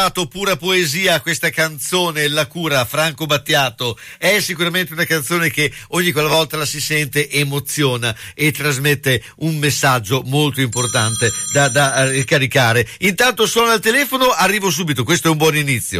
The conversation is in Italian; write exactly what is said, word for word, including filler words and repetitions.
Pura poesia, questa canzone, La cura, Franco Battiato, è sicuramente una canzone che ogni quella volta la si sente emoziona e trasmette un messaggio molto importante da, da ricaricare. Intanto suona il telefono, arrivo subito, questo è un buon inizio.